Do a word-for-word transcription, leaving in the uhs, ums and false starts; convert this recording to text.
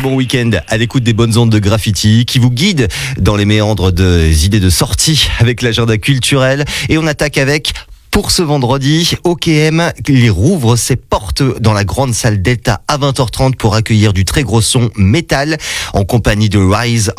très bon week-end à l'écoute des bonnes ondes de Graffiti qui vous guide dans les méandres des idées de sortie avec l'agenda culturel. Et on attaque avec... Pour ce vendredi, O K M, il rouvre ses portes dans la grande salle Delta à vingt heures trente pour accueillir du très gros son métal en compagnie de Rise